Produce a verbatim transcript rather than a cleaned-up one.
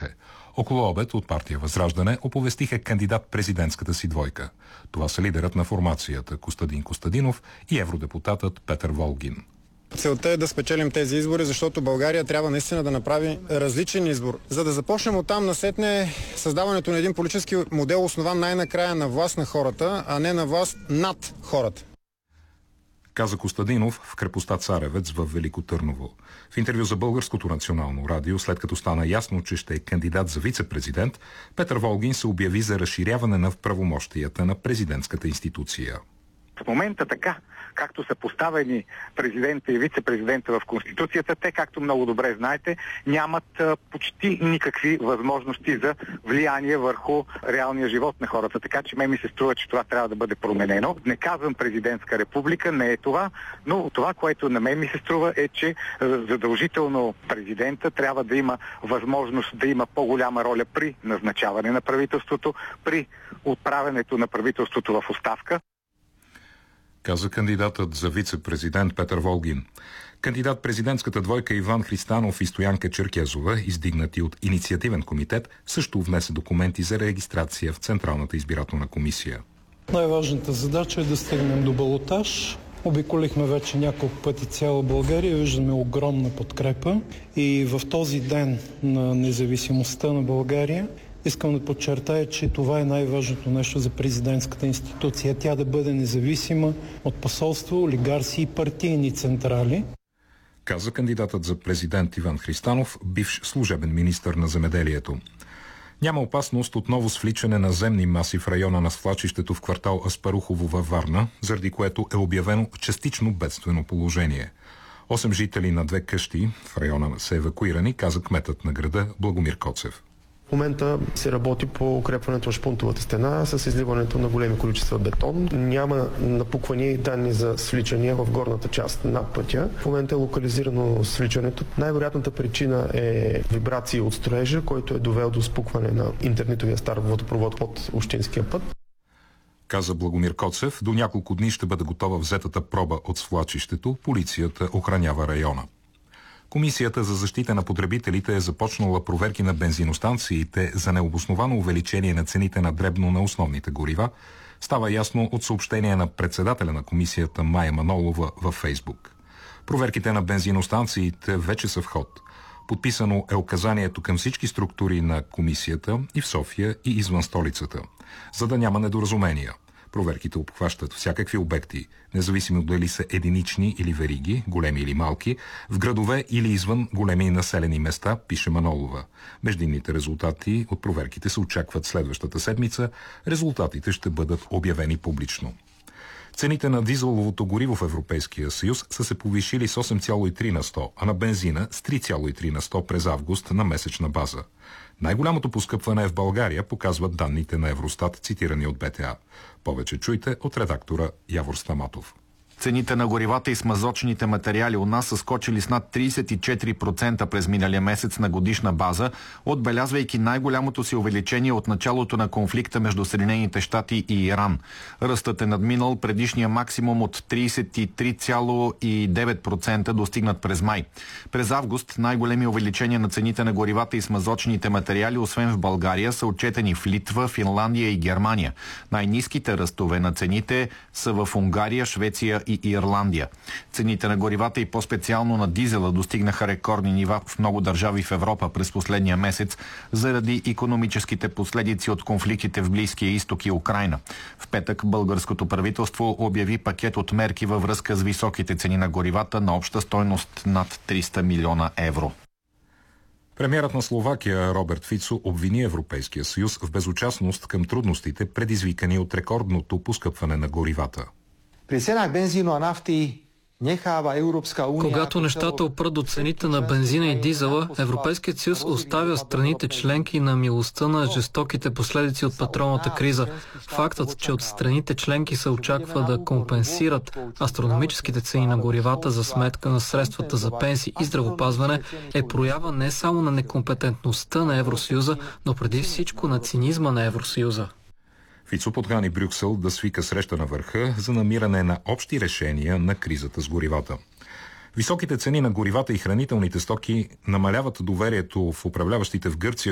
изборите. Около обед от партия Възраждане оповестиха кандидат-президентската си двойка. Това са лидерът на формацията Костадин Костадинов и евродепутатът Петър Волгин. Целта е да спечелим тези избори, защото България трябва наистина да направи различен избор. За да започнем оттам насетне създаването на един политически модел, основан най-накрая на власт на хората, а не на власт над хората. Каза Костадинов в крепостта Царевец в Велико Търново. В интервю за Българското национално радио, след като стана ясно, че ще е кандидат за вице-президент, Петър Волгин се обяви за разширяване на правомощията на президентската институция. В момента така, както са поставени президента и вице-президента в Конституцията, те, както много добре знаете, нямат а, почти никакви възможности за влияние върху реалния живот на хората. Така че ме ми се струва, че това трябва да бъде променено. Не казвам президентска република, не е това, но това, което на мен ми се струва, е, че задължително президента трябва да има възможност да има по-голяма роля при назначаване на правителството, при отправянето на правителството в оставка. Каза кандидатът за вице-президент Петър Волгин. Кандидат-президентската двойка Иван Христанов и Стоянка Черкезова, издигнати от инициативен комитет, също внесе документи за регистрация в Централната избирателна комисия. Най-важната задача е да стигнем до балотаж. Обиколихме вече няколко пъти цяла България, виждаме огромна подкрепа и в този ден на независимостта на България искам да подчертая, че това е най-важното нещо за президентската институция. Тя да бъде независима от посолства, олигарси и партийни централи. Каза кандидатът за президент Иван Христанов, бивш служебен министър на земеделието. Няма опасност от ново свличане на земни маси в района на свлачището в квартал Аспарухово във Варна, заради което е обявено частично бедствено положение. Осем жители на две къщи в района са евакуирани, каза кметът на града Благомир Коцев. В момента се работи по укрепването на шпунтовата стена с изливането на големи количества бетон. Няма напуквания и данни за свличания в горната част на пътя. В момента е локализирано свличането. Най-вероятната причина е вибрации от строежа, който е довел до спукване на интернетовия стар водопровод под общинския път. Каза Благомир Коцев, до няколко дни ще бъде готова взетата проба от свлачището. Полицията охранява района. Комисията за защита на потребителите е започнала проверки на бензиностанциите за необосновано увеличение на цените на дребно на основните горива. Става ясно от съобщение на председателя на комисията Мая Манолова във Фейсбук. Проверките на бензиностанциите вече са в ход. Подписано е указанието към всички структури на комисията и в София и извън столицата, за да няма недоразумения. Проверките обхващат всякакви обекти, независимо дали са единични или вериги, големи или малки, в градове или извън големи населени места, пише Манолова. Междинните резултати от проверките се очакват следващата седмица. Резултатите ще бъдат обявени публично. Цените на дизеловото гориво в Европейския съюз са се повишили с осем цяло и три на сто, а на бензина с три цяло и три на сто през август на месечна база. Най-голямото поскъпване е в България, показват данните на Евростат, цитирани от Б Т А. Повече чуйте от редактора Явор Стаматов. Цените на горивата и смазочните материали у нас са скочили с над тридесет и четири процента през миналия месец на годишна база, отбелязвайки най-голямото си увеличение от началото на конфликта между Съединените щати и Иран. Ръстът е надминал предишния максимум от тридесет и три цяло и девет процента, достигнат през май. През август най-големи увеличения на цените на горивата и смазочните материали, освен в България, са отчетени в Литва, Финландия и Германия. Най-ниските ръстове на цените са в Унгария, Швеция и Ирландия. Цените на горивата и по-специално на дизела достигнаха рекордни нива в много държави в Европа през последния месец заради икономическите последици от конфликтите в Близкия изток и Украйна. В петък българското правителство обяви пакет от мерки във връзка с високите цени на горивата на обща стойност над триста милиона евро. Премиерът на Словакия Роберт Фицо обвини Европейския съюз в безучастност към трудностите, предизвикани от рекордното поскъпване на горивата. При ценах бензина, нафти, Когато нещата опрат до цените на бензина и дизела, Европейският съюз оставя страните членки на милостта на жестоките последици от петролната криза. Фактът, че от страните членки се очаква да компенсират астрономическите цени на горивата за сметка на средствата за пенсии и здравопазване, е проява не само на некомпетентността на Евросъюза, но преди всичко на цинизма на Евросъюза. Фицо подкани Брюксел да свика среща на върха за намиране на общи решения на кризата с горивата. Високите цени на горивата и хранителните стоки намаляват доверието в управляващите в Гърция,